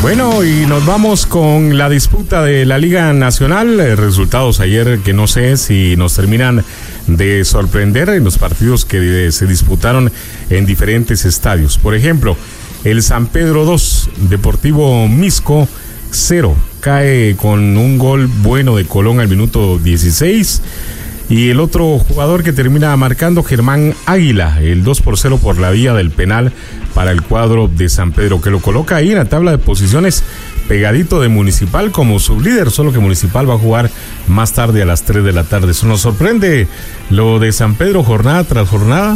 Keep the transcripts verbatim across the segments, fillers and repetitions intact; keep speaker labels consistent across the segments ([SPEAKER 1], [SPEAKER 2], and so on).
[SPEAKER 1] Bueno, y nos vamos con la disputa de la Liga Nacional. Eh, resultados ayer que no sé si nos terminan de sorprender en los partidos que eh, se disputaron en diferentes estadios. Por ejemplo, el San Pedro dos, Deportivo Misco cero. Cae con un gol bueno de Colón al minuto dieciséis. Y el otro jugador que termina marcando, Germán Águila, el dos por cero por la vía del penal para el cuadro de San Pedro, que lo coloca ahí en la tabla de posiciones pegadito de Municipal como sublíder, solo que Municipal va a jugar más tarde a las tres de la tarde. ¿Eso nos sorprende lo de San Pedro jornada tras jornada?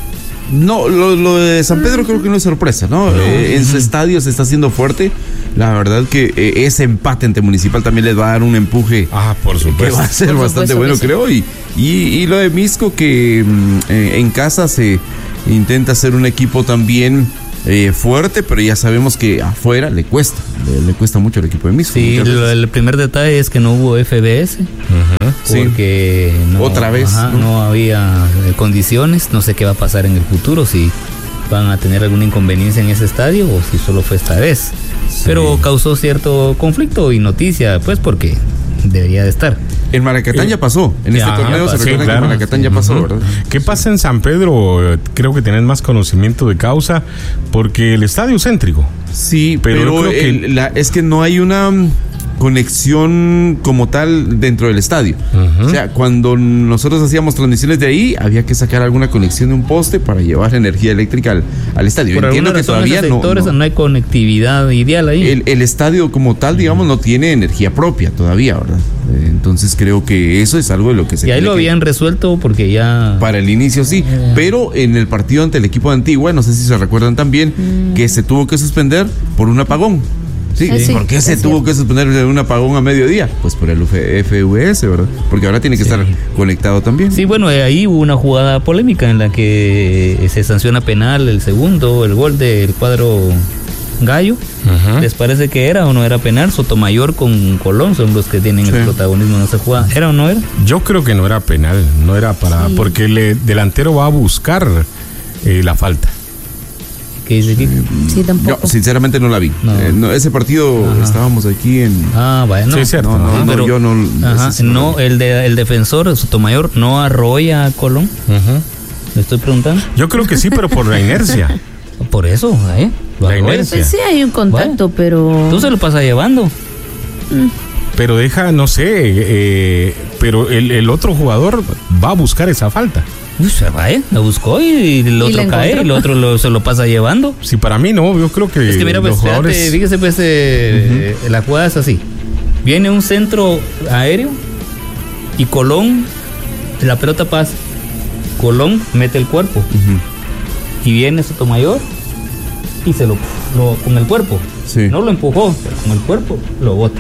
[SPEAKER 2] No, lo, lo de San Pedro creo que no es sorpresa, ¿no? no. Eh, en su estadio se está haciendo fuerte. La verdad que eh, ese empate ante Municipal también les va a dar un empuje.
[SPEAKER 1] Ah, por supuesto.
[SPEAKER 2] Que va a ser
[SPEAKER 3] por
[SPEAKER 2] bastante bueno,
[SPEAKER 3] sí.
[SPEAKER 2] creo. Y, y, y lo de Misco, que eh, en casa se intenta ser un equipo también eh, fuerte, pero ya sabemos que afuera le cuesta. Le, le cuesta mucho al equipo de Misco.
[SPEAKER 3] Sí, lo, el primer detalle es que no hubo F B S.
[SPEAKER 1] Uh-huh.
[SPEAKER 3] Porque
[SPEAKER 2] sí.
[SPEAKER 3] no,
[SPEAKER 2] otra vez
[SPEAKER 3] ajá,
[SPEAKER 2] ¿no?
[SPEAKER 3] no había eh, condiciones. No sé qué va a pasar en el futuro, si van a tener alguna inconveniencia en ese estadio o si solo fue esta vez. Sí. Pero causó cierto conflicto y noticia, pues porque debería de estar.
[SPEAKER 2] En Maracatán eh, ya pasó. En ya, este torneo se recuerda sí, claro, que en Maracatán sí. ya pasó, uh-huh. ¿verdad?
[SPEAKER 1] ¿Qué pasa en San Pedro? Creo que tenés más conocimiento de causa porque el estadio es céntrico.
[SPEAKER 2] Sí, pero, pero creo que el, la, es que no hay una conexión como tal dentro del estadio. Uh-huh. O sea, cuando nosotros hacíamos transmisiones de ahí, había que sacar alguna conexión de un poste para llevar energía eléctrica al, al estadio.
[SPEAKER 3] Por
[SPEAKER 2] Entiendo que todavía no, no,
[SPEAKER 3] no hay conectividad ideal ahí.
[SPEAKER 2] El, el estadio como tal, digamos, no tiene energía propia todavía, ¿verdad? Entonces creo que eso es algo de lo que se...
[SPEAKER 3] Y ahí lo habían resuelto porque ya...
[SPEAKER 2] Para el inicio sí, uh-huh. pero en el partido ante el equipo de Antigua, no sé si se recuerdan también, uh-huh. que se tuvo que suspender por un apagón. Sí, sí, ¿por qué se tuvo cierto. que suspender un apagón a mediodía? Pues por el F V S, ¿verdad? Porque ahora tiene que sí. estar conectado también.
[SPEAKER 3] Sí, bueno, ahí hubo una jugada polémica en la que se sanciona penal el segundo, el gol del cuadro Gallo. Uh-huh. ¿Les parece que era o no era penal? Sotomayor con Colón son los que tienen sí. el protagonismo en esa jugada. ¿Era o no era?
[SPEAKER 1] Yo creo que no era penal, no era para... Sí. Porque el delantero va a buscar eh, la falta.
[SPEAKER 3] ¿Qué dice aquí?
[SPEAKER 2] Sí, tampoco. Yo sinceramente no la vi. No. Eh, no, ese partido Ajá. estábamos aquí en...
[SPEAKER 3] Ah, bueno.
[SPEAKER 1] Sí, cierto.
[SPEAKER 2] No, no,
[SPEAKER 3] Ajá,
[SPEAKER 2] no,
[SPEAKER 3] pero,
[SPEAKER 2] yo no...
[SPEAKER 3] Ajá, no, el, de, el defensor, Sotomayor, no arrolla a Colón.
[SPEAKER 1] Ajá.
[SPEAKER 3] ¿Le estoy preguntando?
[SPEAKER 1] Yo creo que sí, pero por la inercia.
[SPEAKER 3] Por eso, ¿eh?
[SPEAKER 1] La inercia.
[SPEAKER 4] Pues sí hay un contacto, bueno, pero...
[SPEAKER 3] Tú se lo pasas llevando.
[SPEAKER 4] Mm.
[SPEAKER 1] Pero deja, no sé, eh, pero el, el otro jugador va a buscar esa falta.
[SPEAKER 3] Uy, se va, ¿eh? La buscó y el otro y cae y el otro lo, se lo pasa llevando.
[SPEAKER 1] Sí, para mí no, yo creo que
[SPEAKER 3] es que mira, pues,
[SPEAKER 1] los jugadores...
[SPEAKER 3] fíjate, fíjese, pues, eh, uh-huh. la jugada es así. Viene un centro aéreo y Colón, la pelota pasa. Colón mete el cuerpo. Uh-huh. Y viene Sotomayor y se lo, lo con el cuerpo.
[SPEAKER 2] Sí.
[SPEAKER 3] No lo empujó, pero con el cuerpo lo bota.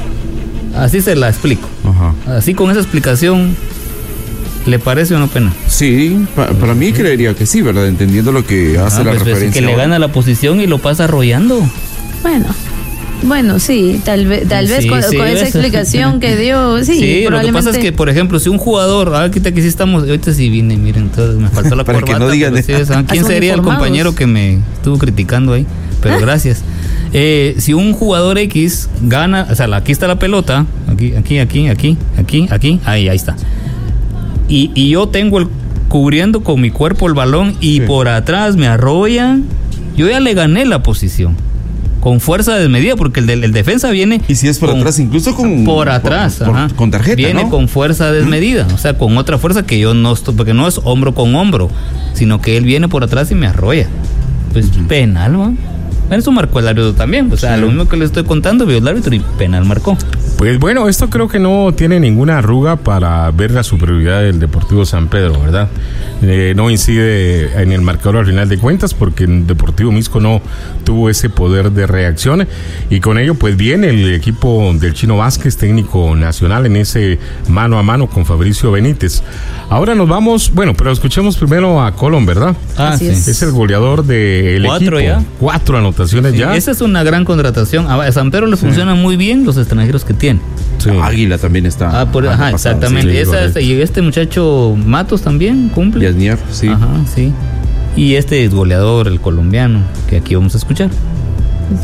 [SPEAKER 3] Así se la explico.
[SPEAKER 2] Uh-huh.
[SPEAKER 3] Así con esa explicación... ¿Le parece o no pena?
[SPEAKER 2] Sí, pa- para mí creería que sí, ¿verdad? Entendiendo lo que hace ah, la
[SPEAKER 3] pues
[SPEAKER 2] referencia.
[SPEAKER 3] Que le gana la posición y lo pasa arrollando.
[SPEAKER 4] Bueno, bueno, sí, tal vez, tal vez
[SPEAKER 3] sí,
[SPEAKER 4] con,
[SPEAKER 3] sí,
[SPEAKER 4] con esa explicación que dio, sí.
[SPEAKER 3] Sí,
[SPEAKER 4] probablemente...
[SPEAKER 3] lo que pasa es que, por ejemplo, si un jugador, ahorita que sí estamos, ahorita sí vine, miren, entonces me faltó la
[SPEAKER 2] para
[SPEAKER 3] corbata.
[SPEAKER 2] Que no digan
[SPEAKER 3] sí, ¿quién sería el compañero que me estuvo criticando ahí? Pero ¿Ah? gracias. Eh, si un jugador X gana, o sea, aquí está la pelota, aquí, aquí, aquí, aquí, aquí, aquí, ahí, ahí está. Y, y yo tengo el cubriendo con mi cuerpo el balón y sí. por atrás me arrollan, yo ya le gané la posición con fuerza desmedida porque el, de, el defensa viene
[SPEAKER 2] y si es por con, atrás incluso con
[SPEAKER 3] por atrás
[SPEAKER 2] por,
[SPEAKER 3] ajá,
[SPEAKER 2] con tarjeta
[SPEAKER 3] viene
[SPEAKER 2] ¿no?
[SPEAKER 3] con fuerza desmedida, o sea, con otra fuerza que yo no estoy, porque no es hombro con hombro, sino que él viene por atrás y me arrolla, pues uh-huh. penal, ¿no? Eso marcó el árbitro también, o sea, sí. lo mismo que le estoy contando, vio el árbitro y penal marcó.
[SPEAKER 1] Pues bueno, esto creo que no tiene ninguna arruga para ver la superioridad del Deportivo San Pedro, ¿verdad? Eh, no incide en el marcador al final de cuentas porque el Deportivo Misco no tuvo ese poder de reacción y con ello pues viene el equipo del Chino Vázquez, técnico nacional, en ese mano a mano con Fabricio Benítez. Ahora nos vamos, bueno, pero escuchemos primero a Colón, ¿verdad?
[SPEAKER 3] Ah, sí.
[SPEAKER 1] Es el goleador del
[SPEAKER 3] Cuatro
[SPEAKER 1] equipo.
[SPEAKER 3] ya.
[SPEAKER 1] Cuatro anotaciones sí, ya.
[SPEAKER 3] Esa es una gran contratación. A San Pedro le sí. funcionan muy bien los extranjeros que tiene.
[SPEAKER 2] Sí. Águila también está.
[SPEAKER 3] Ah, por, ajá, pasado, exactamente. Sí, Esa, y este muchacho Matos también cumple.
[SPEAKER 2] Yasnier, sí.
[SPEAKER 3] Ajá, sí. Y este es goleador, el colombiano, que aquí vamos a escuchar.